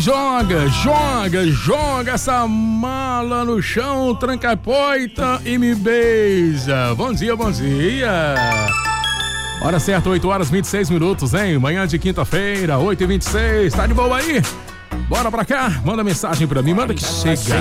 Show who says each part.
Speaker 1: Joga essa mala no chão, tranca a porta e me beija. Bom dia. Hora certa, 8h26, hein? Manhã de quinta-feira, 8h26. Tá de boa aí? Bora pra cá, manda mensagem pra mim, manda que chega.